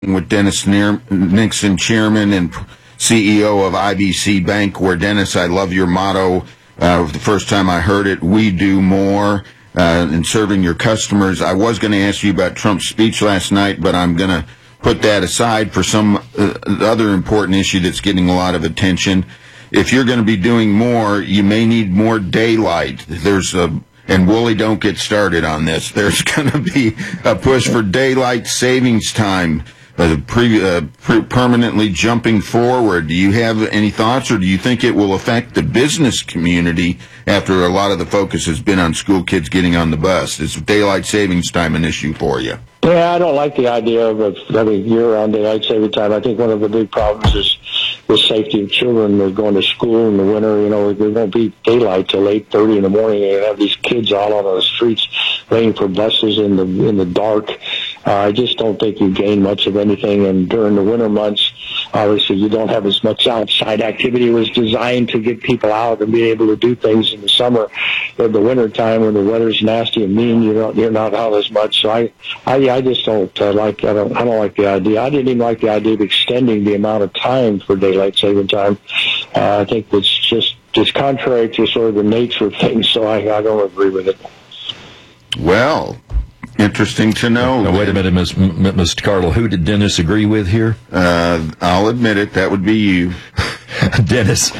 with Dennis Nixon, Chairman and CEO of IBC Bank, where, Dennis, I love your motto. The first time I heard it, we do more in serving your customers. I was going to ask you about Trump's speech last night, but I'm going to put that aside for some other important issue that's getting a lot of attention. If you're going to be doing more, you may need more daylight. And Wooly, don't get started on this. There's going to be a push for daylight savings time, permanently jumping forward. Do you have any thoughts, or do you think it will affect the business community after a lot of the focus has been on school kids getting on the bus? Is daylight savings time an issue for you? Yeah, I don't like the idea of having year-round daylight saving time. I think one of the big problems is the safety of children. They're going to school in the winter. You know, there won't be daylight till 8:30 in the morning. And have these kids all on the streets waiting for buses in the dark. I just don't think you gain much of anything. And during the winter months, obviously, you don't have as much outside activity. It was designed to get people out and be able to do things in the summer. But the winter time, when the weather's nasty and mean, you're not out as much. So I just don't like. I don't like the idea. I didn't even like the idea of extending the amount of time for daylight saving time. I think it's contrary to sort of the nature of things. So I don't agree with it. Well, interesting to know. Now, wait a minute, Mr. Cardle. Who did Dennis agree with here? I'll admit it. That would be you. Dennis,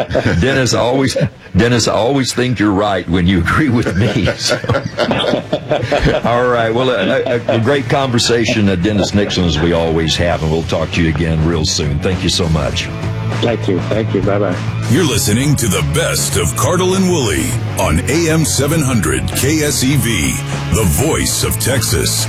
I always think you're right when you agree with me. So. All right. Well, a great conversation, Dennis Nixon, as we always have, and we'll talk to you again real soon. Thank you so much. Thank you. Bye-bye. You're listening to the best of Cardle and Woolley on AM 700 KSEV, the voice of Texas.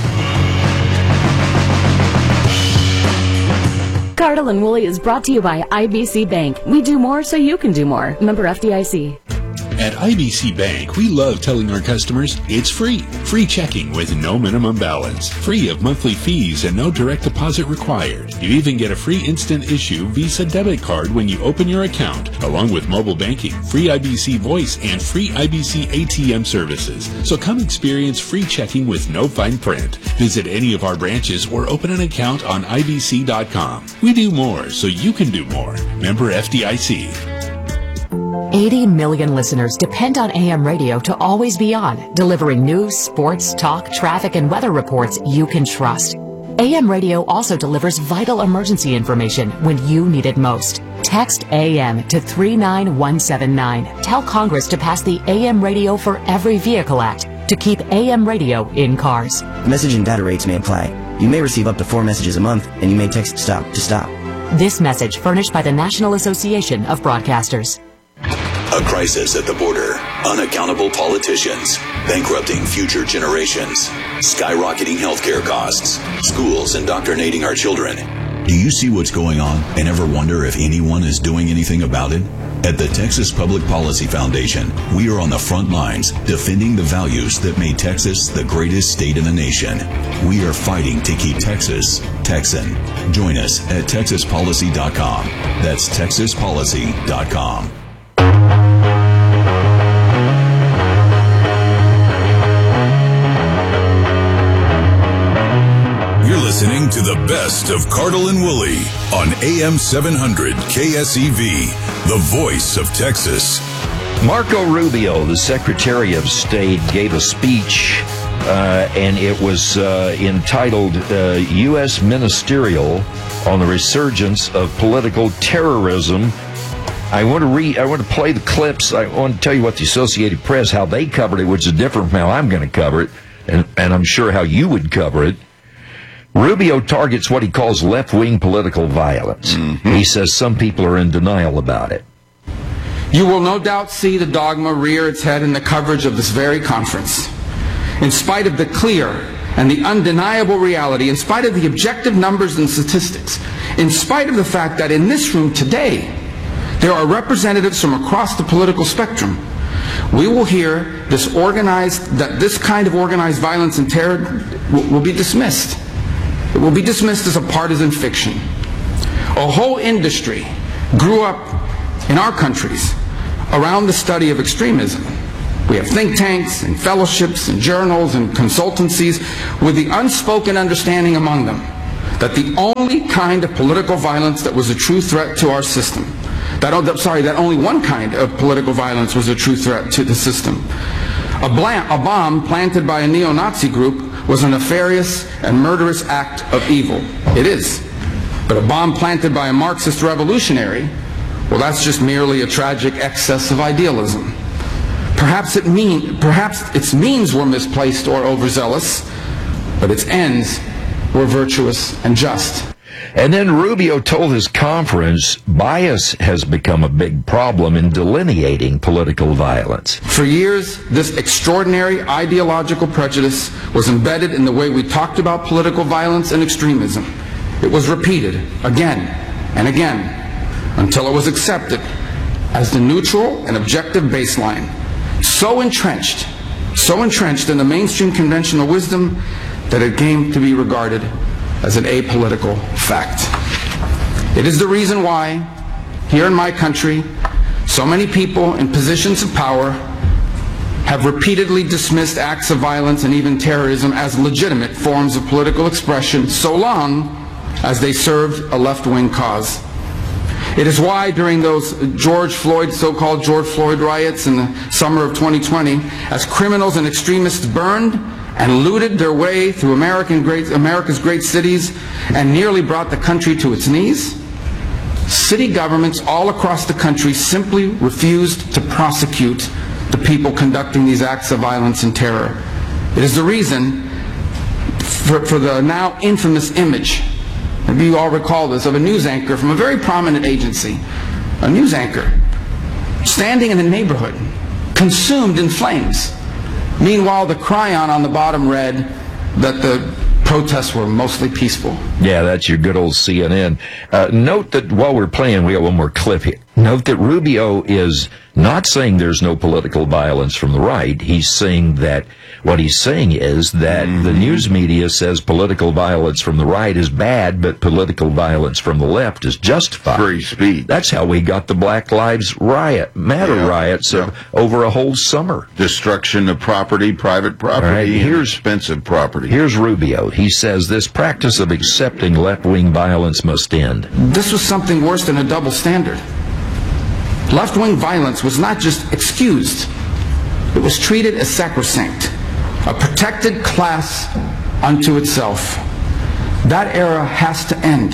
Cardle and Woolley is brought to you by IBC Bank. We do more so you can do more. Member FDIC. At IBC Bank, we love telling our customers it's free. Free checking with no minimum balance. Free of monthly fees and no direct deposit required. You even get a free instant issue Visa debit card when you open your account, along with mobile banking, free IBC voice, and free IBC ATM services. So come experience free checking with no fine print. Visit any of our branches or open an account on IBC.com. We do more so you can do more. Member FDIC. 80 million listeners depend on AM radio to always be on, delivering news, sports, talk, traffic, and weather reports you can trust. AM radio also delivers vital emergency information when you need it most. Text AM to 39179. Tell Congress to pass the AM Radio for Every Vehicle Act to keep AM radio in cars. Message and data rates may apply. You may receive up to 4 messages a month, and you may text STOP to stop. This message furnished by the National Association of Broadcasters. A crisis at the border, unaccountable politicians, bankrupting future generations, skyrocketing healthcare costs, schools indoctrinating our children. Do you see what's going on and ever wonder if anyone is doing anything about it? At the Texas Public Policy Foundation, we are on the front lines defending the values that made Texas the greatest state in the nation. We are fighting to keep Texas Texan. Join us at TexasPolicy.com. That's TexasPolicy.com. You're listening to the best of Cardle and Woolley on AM 700 KSEV, the voice of Texas. Marco Rubio, the Secretary of State, gave a speech, and it was entitled U.S. Ministerial on the Resurgence of Political Terrorism. I want to play the clips. I want to tell you what the Associated Press, how they covered it, which is different from how I'm going to cover it, and I'm sure how you would cover it. Rubio targets what he calls left-wing political violence. Mm-hmm. He says some people are in denial about it. You will no doubt see the dogma rear its head in the coverage of this very conference. In spite of the clear and the undeniable reality, in spite of the objective numbers and statistics, in spite of the fact that in this room today, there are representatives from across the political spectrum, we will hear this kind of organized violence and terror will be dismissed. It will be dismissed as a partisan fiction. A whole industry grew up in our countries around the study of extremism. We have think tanks and fellowships and journals and consultancies with the unspoken understanding among them that the only kind of political violence that was a true threat to our system, that only one kind of political violence was a true threat to the system. A bomb planted by a neo-Nazi group was a nefarious and murderous act of evil. It is. But a bomb planted by a Marxist revolutionary, well, that's just merely a tragic excess of idealism. Perhaps its means were misplaced or overzealous, but its ends were virtuous and just. And then Rubio told his conference, bias has become a big problem in delineating political violence. For years, this extraordinary ideological prejudice was embedded in the way we talked about political violence and extremism. It was repeated again and again until it was accepted as the neutral and objective baseline, so entrenched in the mainstream conventional wisdom that it came to be regarded as an apolitical fact. It is the reason why, here in my country, so many people in positions of power have repeatedly dismissed acts of violence and even terrorism as legitimate forms of political expression, so long as they served a left-wing cause. It is why during those so-called George Floyd riots in the summer of 2020, as criminals and extremists burned and looted their way through America's great cities and nearly brought the country to its knees, city governments all across the country simply refused to prosecute the people conducting these acts of violence and terror. It is the reason for the now infamous image, maybe you all recall this, of a news anchor from a very prominent agency, a news anchor, standing in a neighborhood, consumed in flames. Meanwhile, the chyron on the bottom read that the protests were mostly peaceful. Yeah, that's your good old CNN. Note that while we're playing, we got one more clip here. Note that Rubio is not saying there's no political violence from the right. He's saying that what he's saying is that the news media says political violence from the right is bad, but political violence from the left is justified. Free speech. That's how we got the Black Lives Matter riots over a whole summer. Destruction of property, private property, right, here's expensive property. Here's Rubio. He says this practice of accepting left-wing violence must end. This was something worse than a double standard. Left-wing violence was not just excused. It was treated as sacrosanct, a protected class unto itself. That era has to end.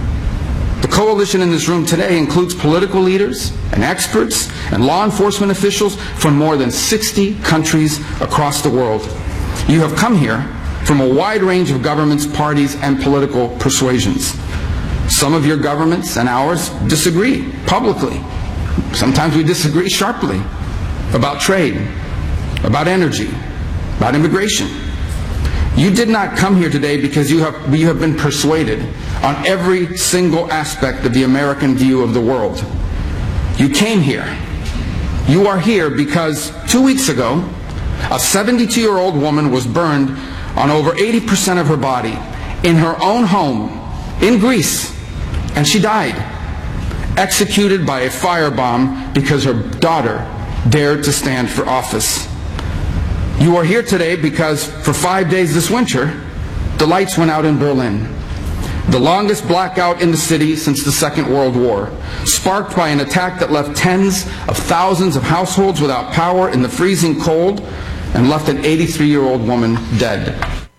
The coalition in this room today includes political leaders and experts and law enforcement officials from more than 60 countries across the world. You have come here from a wide range of governments, parties, and political persuasions. Some of your governments and ours disagree publicly. Sometimes we disagree sharply about trade, about energy, about immigration. You did not come here today because you have been persuaded on every single aspect of the American view of the world. You came here. You are here because 2 weeks ago, a 72-year-old woman was burned on over 80% of her body in her own home in Greece, and she died, executed by a firebomb because her daughter dared to stand for office. You are here today because for 5 days this winter, the lights went out in Berlin. The longest blackout in the city since the Second World War, sparked by an attack that left tens of thousands of households without power in the freezing cold and left an 83-year-old woman dead.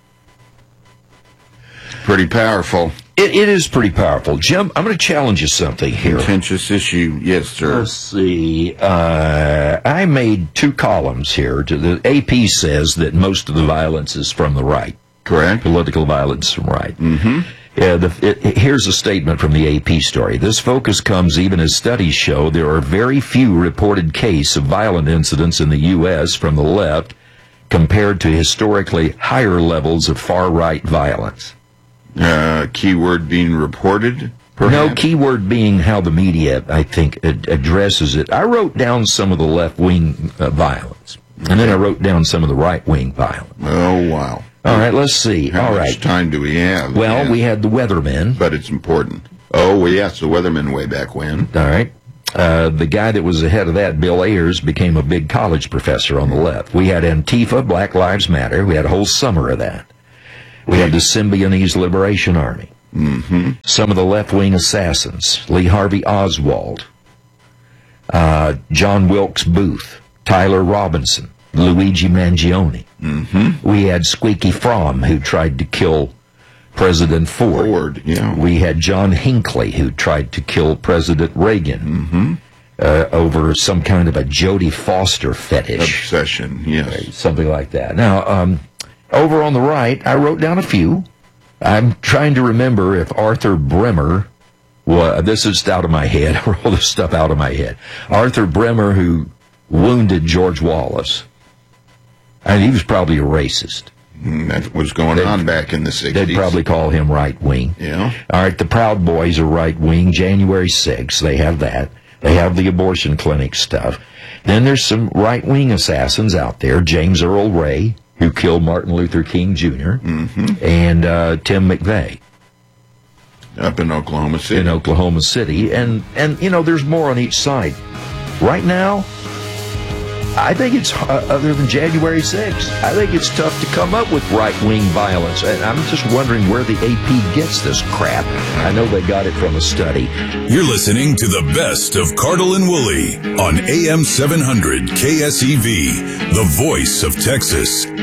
Pretty powerful. It is pretty powerful. Jim, I'm going to challenge you something here. Contentious issue. Yes, sir. Let's see. I made 2 columns here. The AP says that most of the violence is from the right. Correct. Political violence from right. Mm-hmm. Here's a statement from the AP story. This focus comes even as studies show there are very few reported cases of violent incidents in the U.S. from the left compared to historically higher levels of far-right violence. Keyword being reported, perhaps? No, keyword being how the media, I think, addresses it. I wrote down some of the left-wing violence, and then I wrote down some of the right-wing violence. Oh, wow. All right, let's see. How much time do we have? Well, we had the weathermen. But it's important. Oh, well, yes, the weathermen way back when. All right. The guy that was ahead of that, Bill Ayers, became a big college professor on the left. We had Antifa, Black Lives Matter. We had a whole summer of that. We had the Symbionese Liberation Army. Some of the left-wing assassins, Lee Harvey Oswald, John Wilkes Booth, Tyler Robinson, Luigi Mangione. We had Squeaky Fromm, who tried to kill President Ford. We had John Hinckley, who tried to kill President Reagan over some kind of a Jodie Foster fetish. Obsession, yes. Right, something like that. Now, over on the right, I wrote down a few. I'm trying to remember if Arthur Bremer, this is out of my head. I wrote this stuff out of my head. Arthur Bremer, who wounded George Wallace. And he was probably a racist. That was going on back in the 60s. They'd probably call him right-wing. Yeah. All right, the Proud Boys are right-wing. January 6th, they have that. They have the abortion clinic stuff. Then there's some right-wing assassins out there. James Earl Ray, who killed Martin Luther King Jr., and Tim McVeigh. Up in Oklahoma City. In Oklahoma City. And you know, there's more on each side. Right now, I think it's, other than January 6th, I think it's tough to come up with right-wing violence. And I'm just wondering where the AP gets this crap. I know they got it from a study. You're listening to the best of Cardle and Woolley on AM 700 KSEV, the voice of Texas.